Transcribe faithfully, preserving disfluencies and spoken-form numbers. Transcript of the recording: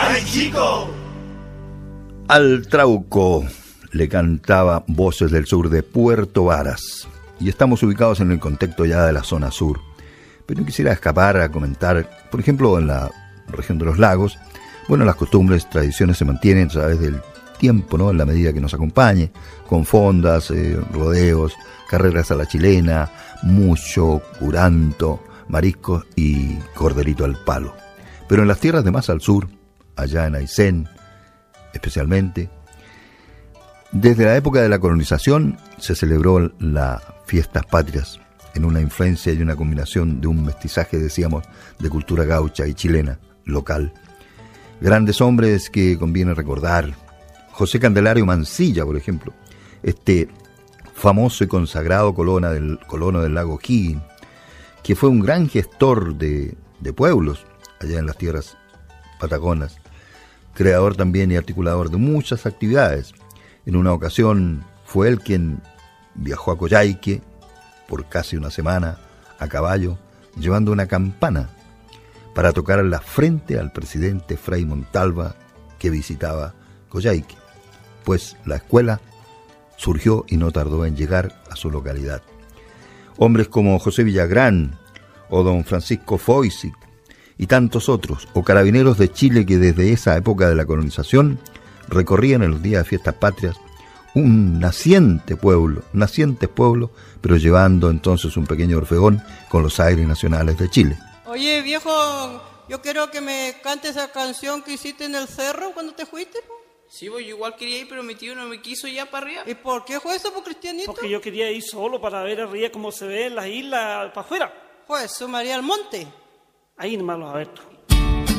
¡Ay, chico! Al Trauco le cantaba Voces del Sur de Puerto Varas. Y estamos ubicados en el contexto ya de la zona sur. Pero quisiera escapar a comentar, por ejemplo, en la región de los lagos, bueno, las costumbres, tradiciones se mantienen a través del tiempo, ¿no? En la medida que nos acompañe, con fondas, eh, rodeos, carreras a la chilena, mucho, curanto, mariscos y corderito al palo. Pero en las tierras de más al sur, allá en Aysén, especialmente, desde la época de la colonización se celebró las fiestas patrias en una influencia y una combinación de un mestizaje, decíamos, de cultura gaucha y chilena, local. Grandes hombres que conviene recordar. José Candelario Mancilla, por ejemplo, este famoso y consagrado colono del, colono del lago Higgins, que fue un gran gestor de, de pueblos allá en las tierras patagonas, creador también y articulador de muchas actividades. En una ocasión fue él quien viajó a Coyhaique por casi una semana a caballo, llevando una campana para tocar la frente al presidente Frei Montalva que visitaba Coyhaique, pues la escuela surgió y no tardó en llegar a su localidad. Hombres como José Villagrán o don Francisco Foysic y tantos otros, o carabineros de Chile que desde esa época de la colonización recorrían en los días de fiestas patrias un naciente pueblo, nacientes pueblos, pero llevando entonces un pequeño orfeón con los aires nacionales de Chile. Oye, viejo, yo quiero que me cantes esa canción que hiciste en el cerro cuando te fuiste, po. Sí, pues yo igual quería ir, pero mi tío no me quiso ya para arriba. ¿Y por qué fue eso, po, Cristianito? Porque yo quería ir solo para ver arriba cómo se ve en las islas para afuera. Pues, su María al monte. Ahí nomás los Alberto.